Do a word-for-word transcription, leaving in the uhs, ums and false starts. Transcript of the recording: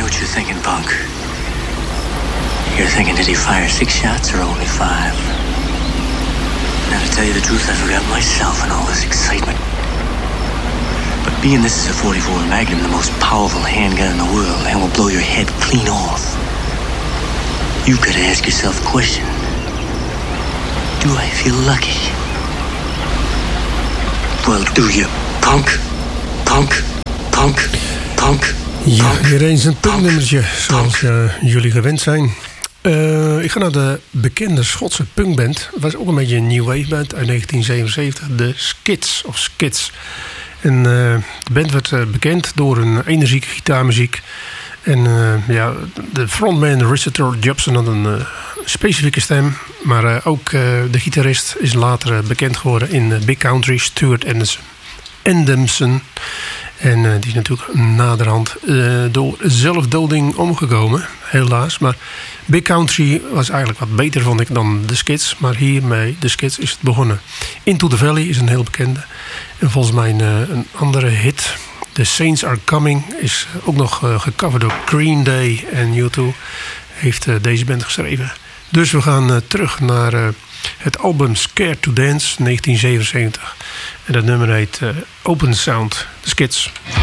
know what you're thinking, punk. You're thinking, did he fire six shots or only five? Now, to tell you the truth, I forgot myself in all this excitement. But being this is a forty-four Magnum, the most powerful handgun in the world, and will blow your head clean off, you've got to ask yourself a question. Do I feel lucky? Well, do you, punk? Punk? Punk? Punk? Ja, weer eens een punknummertje, zoals uh, jullie gewend zijn. Uh, ik ga naar de bekende Schotse punkband. Dat was ook een beetje een new wave band uit negentien zevenenzeventig. De Skids, of Skids. En uh, de band werd uh, bekend door een energieke gitaarmuziek. En uh, ja, de frontman Richard Jobson had een uh, specifieke stem. Maar uh, ook uh, de gitarist is later uh, bekend geworden in uh, Big Country, Stuart Endemson. En uh, die is natuurlijk naderhand uh, door zelfdoding omgekomen, helaas. Maar Big Country was eigenlijk wat beter, vond ik, dan de Skids. Maar hiermee, de Skids, is het begonnen. Into the Valley is een heel bekende. En volgens mij een, een andere hit, The Saints Are Coming, is ook nog uh, gecoverd door Green Day en U twee. Heeft uh, deze band geschreven. Dus we gaan uh, terug naar uh, het album Scared to Dance, negentien zevenenzeventig. En dat nummer heet uh, Open Sound, The Skids.